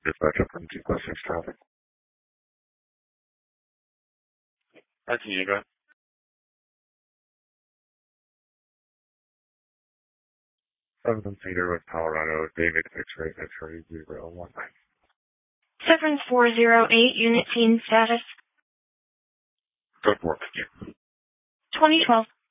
Dispatch up from 2+6 traffic. Hi, can you go? 7 Cedar with Colorado, David X-ray 019. 7408, unit team status. Good work. 2012.